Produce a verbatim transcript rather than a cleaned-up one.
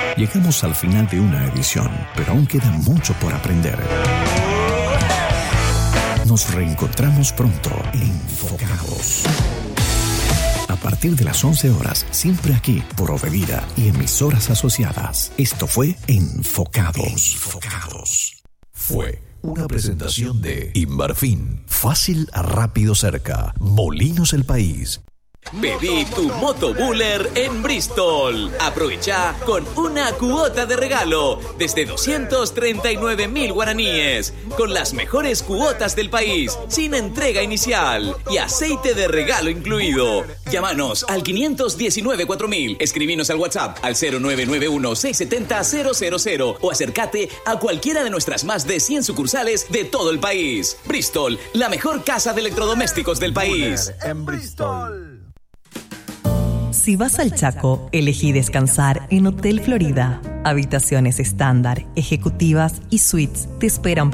Llegamos al final de una edición, pero aún queda mucho por aprender. Nos reencontramos pronto en Enfocados. A partir de las once horas, siempre aquí por Ovevida y emisoras asociadas. Esto fue Enfocados. Enfocados. Fue una presentación de Inbarfin. Fácil, rápido, cerca. Molinos El País. Pedí tu motobuller en Bristol. Aprovecha con una cuota de regalo desde doscientos treinta y nueve mil guaraníes, con las mejores cuotas del país, sin entrega inicial y aceite de regalo incluido. Llámanos al quinientos diecinueve cuatro mil, escribinos al WhatsApp al cero nueve nueve uno seis siete cero cero cero cero o acércate a cualquiera de nuestras más de cien sucursales de todo el país. Bristol, la mejor casa de electrodomésticos del país. En Bristol. Si vas al Chaco, elegí descansar en Hotel Florida. Habitaciones estándar, ejecutivas y suites te esperan